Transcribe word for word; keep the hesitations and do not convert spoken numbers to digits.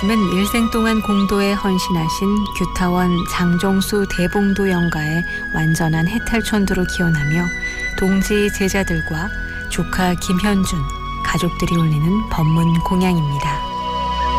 말씀은 일생 동안 공도에 헌신하신 규타원 장정수 대봉도 영가의 완전한 해탈천도를 기원하며 동지 제자들과 조카 김현준, 가족들이 올리는 법문 공양입니다.